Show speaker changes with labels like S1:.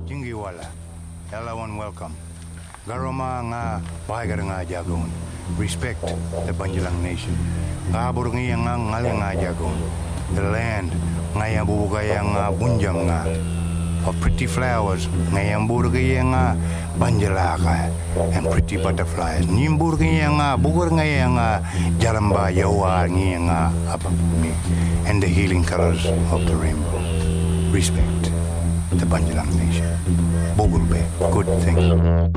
S1: Jingiwala, everyone welcome. Garoma nga bahagar nga jagon. Respect the Banjalang nation. Kabur nga ngale nga jagon. The land nga yang bubugaya nga bunjam nga. Of pretty flowers nga yang burgaya nga banjalaka and pretty butterflies. Nimburgaya nga bugur nga yang jaramba yawa nga apapumi and the healing colors of the rainbow. Respect the Banjalang nation. Bogulbe, good thing.